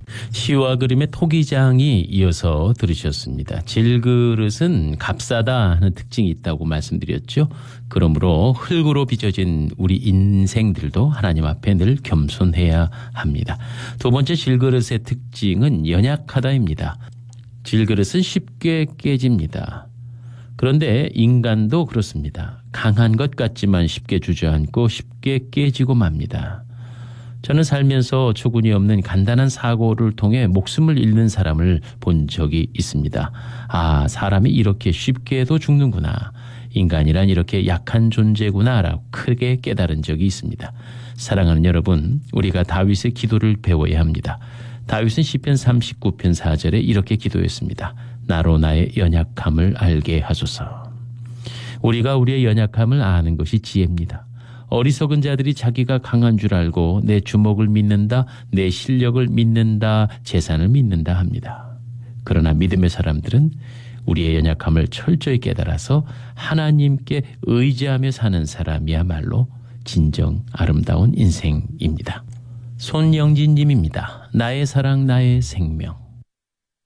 시와 그림의 토기장이 이어서 들으셨습니다. 질그릇은 값싸다 하는 특징이 있다고 말씀드렸죠. 그러므로 흙으로 빚어진 우리 인생들도 하나님 앞에 늘 겸손해야 합니다. 두 번째 질그릇의 특징은 연약하다입니다. 질그릇은 쉽게 깨집니다. 그런데 인간도 그렇습니다. 강한 것 같지만 쉽게 주저앉고 쉽게 깨지고 맙니다. 저는 살면서 초군이 없는 간단한 사고를 통해 목숨을 잃는 사람을 본 적이 있습니다. 아, 사람이 이렇게 쉽게도 죽는구나. 인간이란 이렇게 약한 존재구나라고 크게 깨달은 적이 있습니다. 사랑하는 여러분, 우리가 다윗의 기도를 배워야 합니다. 다윗은 시편 39편 4절에 이렇게 기도했습니다. 나로 나의 연약함을 알게 하소서. 우리가 우리의 연약함을 아는 것이 지혜입니다. 어리석은 자들이 자기가 강한 줄 알고 내 주먹을 믿는다, 내 실력을 믿는다, 재산을 믿는다 합니다. 그러나 믿음의 사람들은 우리의 연약함을 철저히 깨달아서 하나님께 의지하며 사는 사람이야말로 진정 아름다운 인생입니다. 손영진 님입니다. 나의 사랑 나의 생명.